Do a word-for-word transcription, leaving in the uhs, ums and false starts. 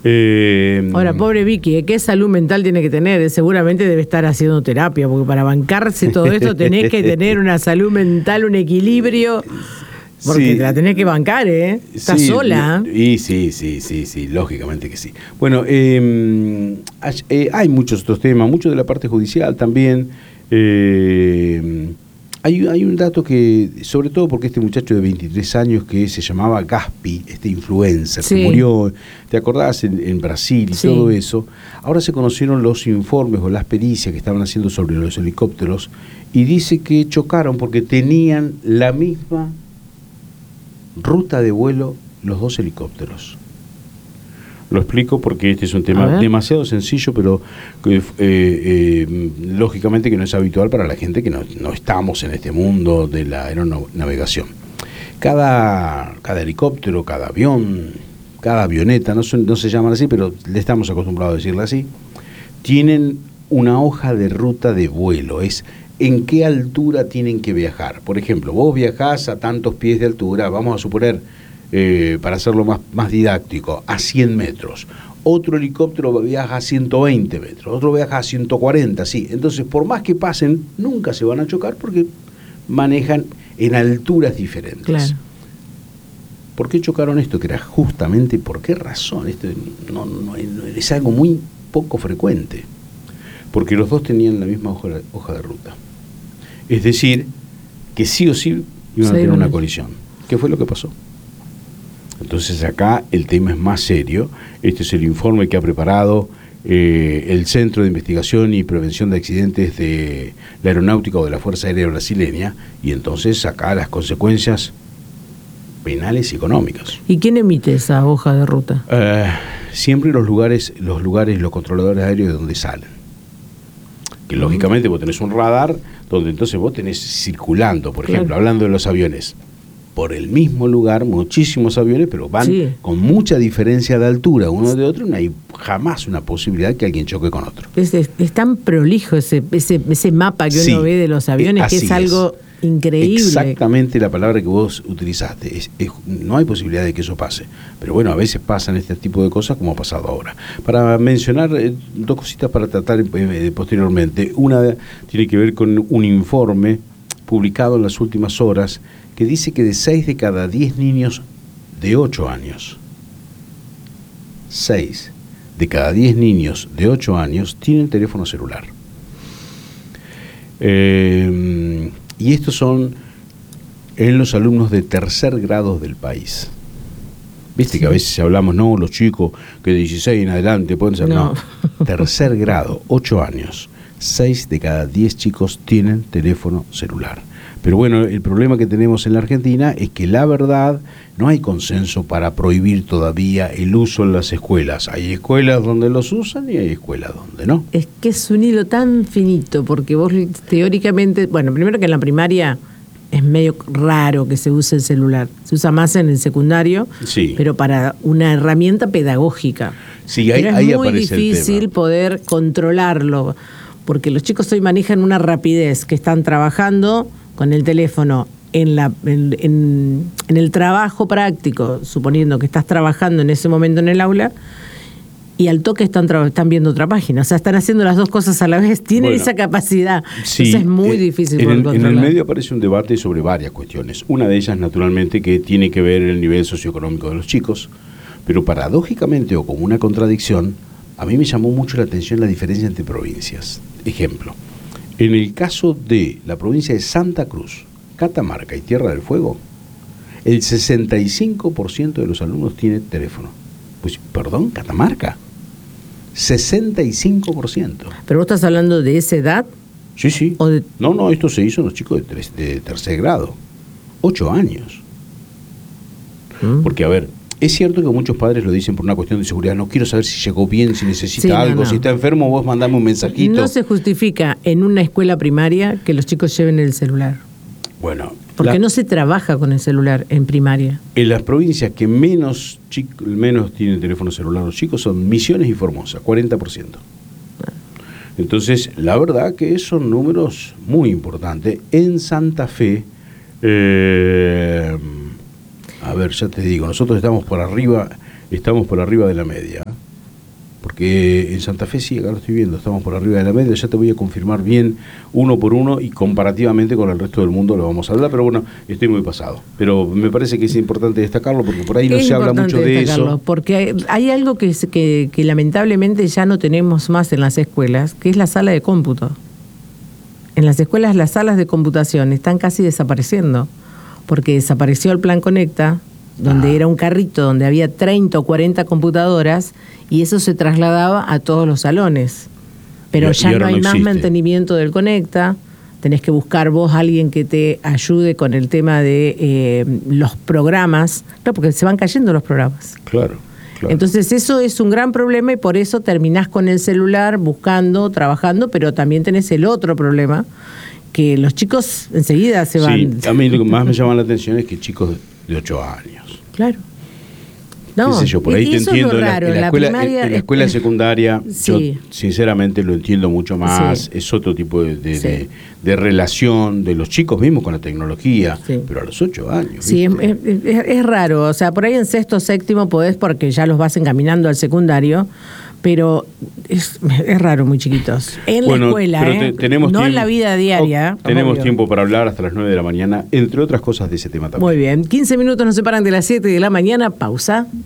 Eh, Ahora, pobre Vicky, ¿qué salud mental tiene que tener? Seguramente debe estar haciendo terapia, porque para bancarse todo esto tenés que tener una salud mental, un equilibrio, porque sí, te la tenés que bancar, ¿eh? Estás sí, sola. Y sí, sí, sí, sí, lógicamente que sí. Bueno, eh, hay, eh, hay muchos otros temas, mucho de la parte judicial también. Eh, hay, hay un dato que, sobre todo porque este muchacho de veintitrés años que se llamaba Gaspi, este influencer, Sí. que murió, ¿te acordás? En, en Brasil y Sí. todo eso. Ahora se conocieron los informes o las pericias que estaban haciendo sobre los helicópteros y dice que chocaron porque tenían la misma ruta de vuelo los dos helicópteros. Lo explico porque este es un tema demasiado sencillo, pero eh, eh, lógicamente que no es habitual para la gente que no, no estamos en este mundo de la aeronavegación. Cada, cada helicóptero, cada avión, cada avioneta, no, son, no se llaman así, pero le estamos acostumbrados a decirle así, tienen una hoja de ruta de vuelo, es en qué altura tienen que viajar. Por ejemplo, vos viajás a tantos pies de altura, vamos a suponer, eh, para hacerlo más, más didáctico, a cien metros. Otro helicóptero viaja a ciento veinte metros, otro viaja a ciento cuarenta, sí. Entonces, por más que pasen, nunca se van a chocar porque manejan en alturas diferentes. Claro. ¿Por qué chocaron esto? Que era justamente, ¿por qué razón? Esto no, no, no, es algo muy poco frecuente. Porque los dos tenían la misma hoja, hoja de ruta. Es decir, que sí o sí iban sí, a tener una colisión. ¿Qué fue lo que pasó? Entonces acá el tema es más serio. Este es el informe que ha preparado eh, el Centro de Investigación y Prevención de Accidentes de la Aeronáutica o de la Fuerza Aérea Brasileña, y entonces acá las consecuencias penales y económicas. ¿Y quién emite esa hoja de ruta? Uh, siempre los lugares, los lugares, los controladores aéreos de donde salen. Que lógicamente vos tenés un radar donde entonces vos tenés circulando, por ejemplo, claro, hablando de los aviones, por el mismo lugar, muchísimos aviones, pero van sí. con mucha diferencia de altura uno de otro, no hay jamás una posibilidad que alguien choque con otro. Es, es, es tan prolijo ese, ese, ese mapa que sí, uno ve de los aviones, que es algo es. increíble. Exactamente la palabra que vos utilizaste. Es, es, no hay posibilidad de que eso pase. Pero bueno, a veces pasan este tipo de cosas como ha pasado ahora. Para mencionar eh, dos cositas para tratar eh, posteriormente. Una de, tiene que ver con un informe publicado en las últimas horas que dice que de seis de cada diez niños de ocho años, seis de cada diez niños de ocho años tienen teléfono celular. Eh, y estos son en los alumnos de tercer grado del país. Viste sí. que a veces hablamos, no, los chicos que de dieciséis en adelante pueden ser, no, no. tercer grado, ocho años, seis de cada diez chicos tienen teléfono celular. Pero bueno, el problema que tenemos en la Argentina es que la verdad no hay consenso para prohibir todavía el uso en las escuelas. Hay escuelas donde los usan y hay escuelas donde no. Es que es un hilo tan finito, porque vos teóricamente, bueno, primero que en la primaria es medio raro que se use el celular. Se usa más en el secundario, sí. pero para una herramienta pedagógica. Sí, ahí, pero es ahí muy aparece difícil el tema. Poder controlarlo, porque los chicos hoy manejan una rapidez que están trabajando con el teléfono en, la, en, en, en el trabajo práctico, suponiendo que estás trabajando en ese momento en el aula, y al toque están, tra- están viendo otra página. O sea, están haciendo las dos cosas a la vez. Tienen bueno, esa capacidad. Sí, Entonces es muy eh, difícil en poder el, controlar. En el medio aparece un debate sobre varias cuestiones. Una de ellas, naturalmente, que tiene que ver el nivel socioeconómico de los chicos. Pero paradójicamente, o como una contradicción, a mí me llamó mucho la atención la diferencia entre provincias. Ejemplo, en el caso de la provincia de Santa Cruz, Catamarca y Tierra del Fuego, el sesenta y cinco por ciento de los alumnos tiene teléfono. Pues, perdón, Catamarca, sesenta y cinco por ciento. ¿Pero vos estás hablando de esa edad? Sí, sí. ¿O de... No, no, esto se hizo en los chicos de, tres, de tercer grado, ocho años. ¿Mm? Porque, a ver, es cierto que muchos padres lo dicen por una cuestión de seguridad. No quiero saber si llegó bien, si necesita sí, algo, no, no. si está enfermo, vos mandame un mensajito. No se justifica en una escuela primaria que los chicos lleven el celular. Bueno. Porque la, no se trabaja con el celular en primaria. En las provincias que menos, chico, menos tienen teléfono celular los chicos son Misiones y Formosa, cuarenta por ciento. Entonces, la verdad que son números muy importantes. En Santa Fe, eh, a ver, ya te digo, nosotros estamos por arriba, estamos por arriba de la media. porque en Santa Fe sí, acá lo estoy viendo, estamos por arriba de la media, ya te voy a confirmar bien uno por uno y comparativamente con el resto del mundo lo vamos a hablar, pero bueno, estoy muy pasado. Pero me parece que es importante destacarlo porque por ahí no es se habla mucho de eso. Porque hay, hay algo que, es, que, que lamentablemente ya no tenemos más en las escuelas, que es la sala de cómputo. En las escuelas las salas de computación están casi desapareciendo, porque desapareció el Plan Conecta, donde ah. era un carrito donde había treinta o cuarenta computadoras y eso se trasladaba a todos los salones. Pero y, ya y no hay no más mantenimiento del Conecta, tenés que buscar vos a alguien que te ayude con el tema de eh, los programas, no, porque se van cayendo los programas. Claro, claro. Entonces eso es un gran problema y por eso terminás con el celular buscando, trabajando, pero también tenés el otro problema, que los chicos enseguida se van... Sí, a mí lo que más me llama la atención es que chicos de ocho años. Claro. No, ¿Qué sé yo? Por ahí te entiendo. Raro, en, la, en, la la escuela, primaria, en, en la escuela secundaria, sí. Yo sinceramente lo entiendo mucho más. Sí. Es otro tipo de, de, sí. de, de relación de los chicos mismos con la tecnología, sí. pero a los ocho años. Sí, es, es, es raro. O sea, por ahí en sexto, séptimo podés porque ya los vas encaminando al secundario. Pero es, es raro, muy chiquitos. En bueno, la escuela, pero te, ¿eh? tenemos no tiempo, en la vida diaria. Oh, tenemos obvio. tiempo para hablar hasta las nueve de la mañana, entre otras cosas de ese tema también. Muy bien, quince minutos nos separan de las siete de la mañana, pausa.